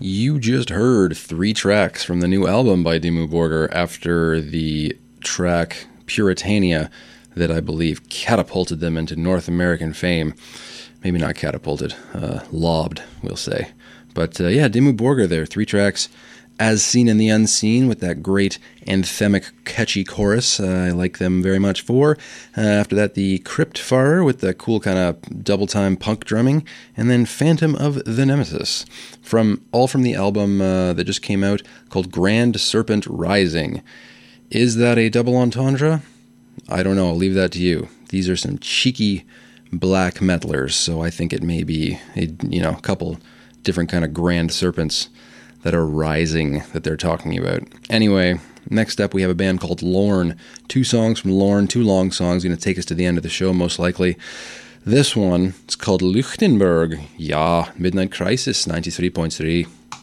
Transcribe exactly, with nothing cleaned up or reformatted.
You just heard three tracks from the new album by Dimmu Borgir after the track Puritania that I believe catapulted them into North American fame. Maybe not catapulted, uh, lobbed, we'll say. But uh, yeah, Dimmu Borgir there, three tracks, As Seen in the Unseen, with that great anthemic, catchy chorus. Uh, I like them very much. For uh, after that, the Cryptfarer with the cool kind of double-time punk drumming, and then Phantom of the Nemesis, from all from the album uh, that just came out called Grand Serpent Rising. Is that a double entendre? I don't know. I'll leave that to you. These are some cheeky black metalers, so I think it may be a you know a couple different kind of grand serpents that are rising that they're talking about. Anyway, next up we have a band called Lorn. Two songs from Lorn, two long songs, going to take us to the end of the show most likely. This one, it's called Lichtenberg. Ja, Midnight Crisis, ninety-three point three.